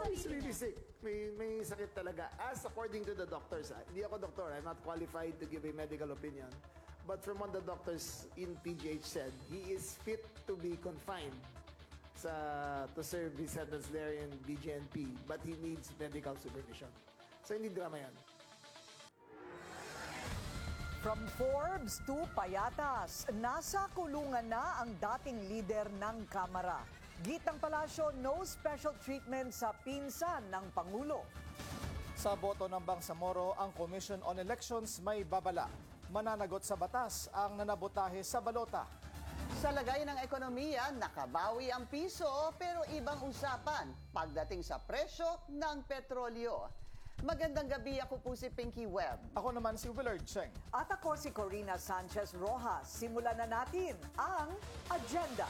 he's sarili really niya. sick. May sakit talaga. As according to the doctors, hindi ako doktor, I'm not qualified to give a medical opinion. But from what the doctors in PGH said, he is fit to be confined to serve his sentence there in BGNP, but he needs medical supervision. So hindi drama yan. From Forbes to Payatas, nasa kulungan na ang dating leader ng Kamara. Gitang Palasyo, no special treatment sa pinsan ng Pangulo. Sa boto ng Bangsamoro, ang Commission on Elections may babala. Mananagot sa batas ang nanabotahe sa balota. Sa lagay ng ekonomiya, nakabawi ang piso pero ibang usapan pagdating sa presyo ng petrolyo. Magandang gabi, ako po si Pinky Webb. Ako naman si Willard Cheng. At ako si Corina Sanchez Rojas. Simulan na natin ang agenda.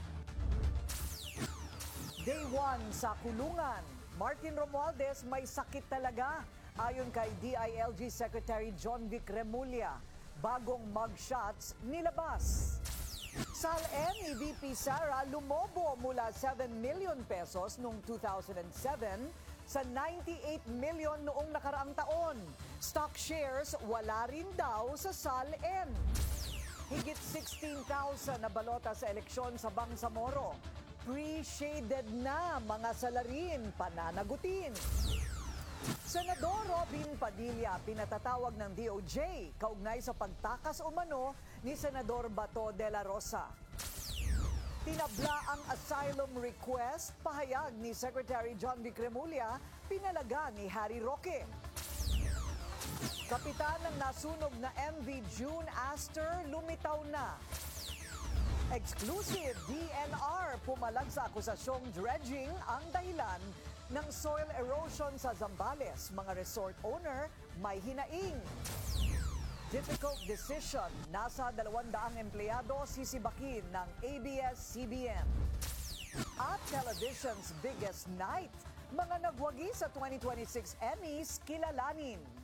Day 1 sa kulungan. Martin Romualdez may sakit talaga. Ayon kay DILG Secretary John Vic Remulla, bagong mugshots nilabas. SALN ni VP Sara lumobo mula 7 million pesos noong 2007 sa 98 million noong nakaraang taon. Stock shares wala rin daw sa SALN. Higit 16,000 na balota sa eleksyon sa Bangsamoro. Pre-shaded na mga salarin pananagutin. Senador Robin Padilla pinatatawag ng DOJ kaugnay sa pagtakas umano ni Senador Bato de la Rosa. Tinabla ang asylum request, pahayag ni Secretary John Vic Remulla, pinalaga ni Harry Roque. Kapitan ng nasunog na MV June Astor lumitaw na. Exclusive, DNR pumalag sa akusasyong dredging ang dahilan ng soil erosion sa Zambales. Mga resort owner may hinaing. Difficult decision. Nasa 200 empleyado sisibakin ng ABS-CBN. At television's biggest night. Mga nagwagi sa 2026 Emmys kilalanin.